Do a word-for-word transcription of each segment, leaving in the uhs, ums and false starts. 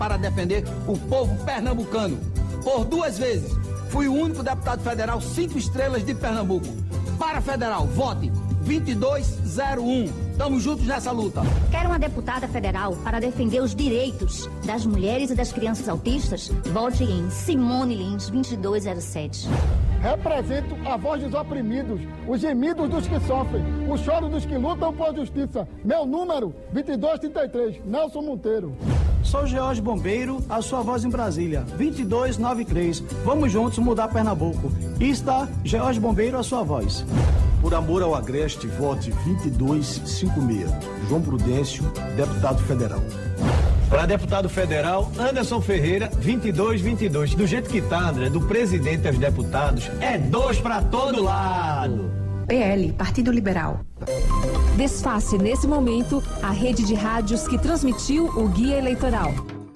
para defender o povo pernambucano. Por duas vezes, fui o único deputado federal cinco estrelas de Pernambuco. Para federal, vote vinte e dois zero um. Estamos juntos nessa luta. Quer uma deputada federal para defender os direitos das mulheres e das crianças autistas? Vote em Simone Lins vinte e dois zero sete. Represento a voz dos oprimidos, os gemidos dos que sofrem, o choro dos que lutam por justiça. Meu número, vinte e dois trinta e três, Nelson Monteiro. Sou George Bombeiro, a sua voz em Brasília, vinte e dois noventa e três. Vamos juntos mudar Pernambuco. Está George Bombeiro, a sua voz. Por amor ao Agreste, vote vinte e dois cinquenta e seis. João Prudêncio, deputado federal. Para deputado federal, Anderson Ferreira, vinte e dois vinte e dois. Do jeito que tá, André, do presidente aos deputados, é dois para todo lado. P L, Partido Liberal. Desface nesse momento a rede de rádios que transmitiu o Guia Eleitoral.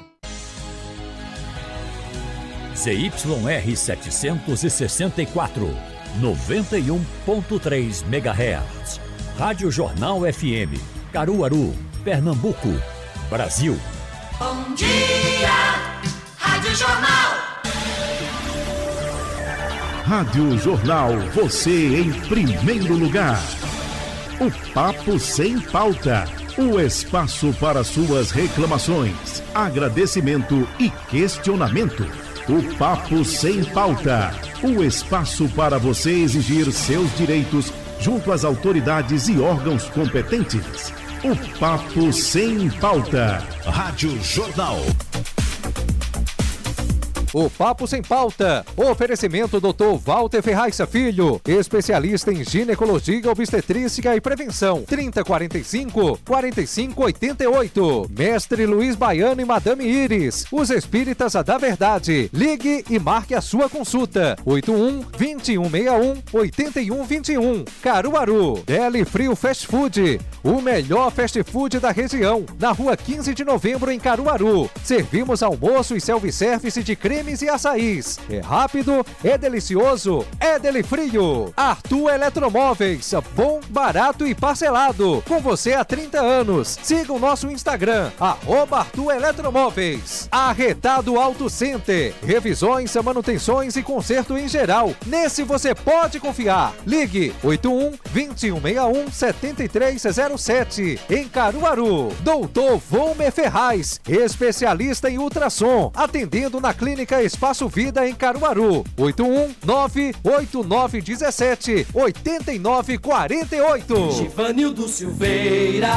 Z Y R setecentos e sessenta e quatro, noventa e um ponto três megahertz. Rádio Jornal F M, Caruaru, Pernambuco, Brasil. Bom dia, Rádio Jornal. Rádio Jornal, você em primeiro lugar. O Papo Sem Pauta, o espaço para suas reclamações, agradecimento e questionamento. O Papo Sem Pauta, o espaço para você exigir seus direitos junto às autoridades e órgãos competentes. O Papo Sem Pauta. Rádio Jornal. O Papo Sem Pauta. Oferecimento doutor Walter Ferraiça Filho, especialista em ginecologia, obstetrícia e prevenção. trinta quarenta e cinco, quarenta e cinco oitenta e oito. Mestre Luiz Baiano e Madame Iris, os espíritas da verdade. Ligue e marque a sua consulta. oito um, vinte e um sessenta e um, oitenta e um vinte e um. Caruaru. Deli Frio Fast Food, o melhor fast food da região. Na rua quinze de novembro, em Caruaru. Servimos almoço e self-service de creme e açaís. É rápido, é delicioso, é Deli Frio. Arthur Eletromóveis, bom, barato e parcelado. Com você há trinta anos. Siga o nosso Instagram, arroba Arthur Eletromóveis. Arretado Auto Center, revisões, manutenções e conserto em geral. Nesse você pode confiar. Ligue oito um, vinte e um sessenta e um, setenta e três zero sete. Em Caruaru. Doutor Volmer Ferraz, especialista em ultrassom, atendendo na clínica Espaço Vida em Caruaru. oito um, nove oito nove um sete, oito nove quatro oito. Givanildo Silveira.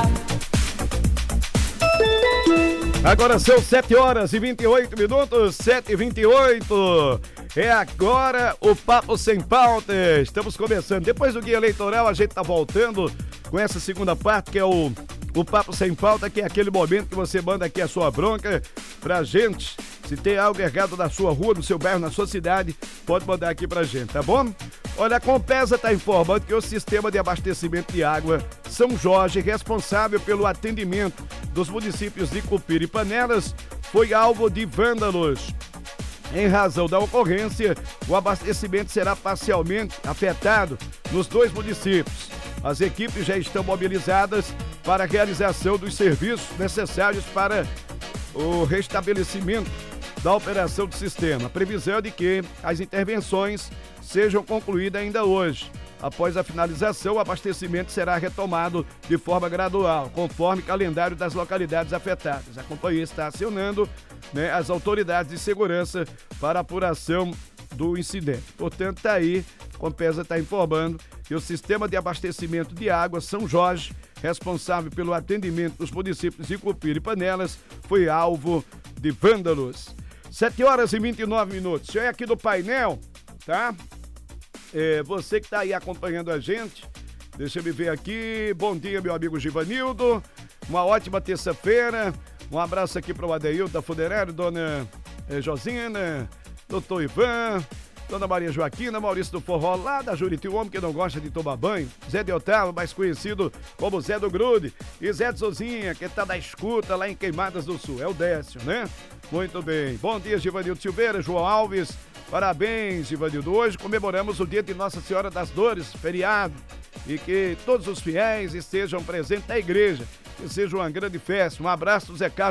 Agora são sete horas e vinte e oito minutos, sete e vinte e oito. É agora o Papo Sem Pauta. Estamos começando. Depois do Guia Eleitoral, a gente tá voltando com essa segunda parte, que é o, o Papo Sem Pauta, que é aquele momento que você manda aqui a sua bronca pra gente. Se tem algo errado na sua rua, no seu bairro, na sua cidade, pode mandar aqui pra gente, tá bom? Olha, a Compesa está informando que o Sistema de Abastecimento de Água São Jorge, responsável pelo atendimento dos municípios de Cupira e Panelas, foi alvo de vândalos. Em razão da ocorrência, o abastecimento será parcialmente afetado nos dois municípios. As equipes já estão mobilizadas para a realização dos serviços necessários para o restabelecimento da operação do sistema. A previsão é de que as intervenções sejam concluídas ainda hoje. Após a finalização, o abastecimento será retomado de forma gradual, conforme o calendário das localidades afetadas. A companhia está acionando, né, as autoridades de segurança para a apuração do incidente. Portanto, está aí, a Compesa está informando que o Sistema de Abastecimento de Água São Jorge, responsável pelo atendimento dos municípios de Cupira e Panelas, foi alvo de vândalos. sete horas e vinte e nove minutos. Eu é aqui do painel, tá? É, você que está aí acompanhando a gente, deixa eu me ver aqui. Bom dia, meu amigo Givanildo. Uma ótima terça-feira. Um abraço aqui para o Adeildo da Funerária, dona eh, Josina, doutor Ivan, dona Maria Joaquina, Maurício do Forró, lá da Juriti, o homem que não gosta de tomar banho, Zé de Otávio, mais conhecido como Zé do Grude, e Zé de Sozinha, que tá da escuta lá em Queimadas do Sul, é o Décio, né? Muito bem. Bom dia, Givanildo Silveira, João Alves, parabéns, Givanildo. Hoje comemoramos o dia de Nossa Senhora das Dores, feriado, e que todos os fiéis estejam presentes na igreja, que seja uma grande festa. Um abraço do Zé Carlos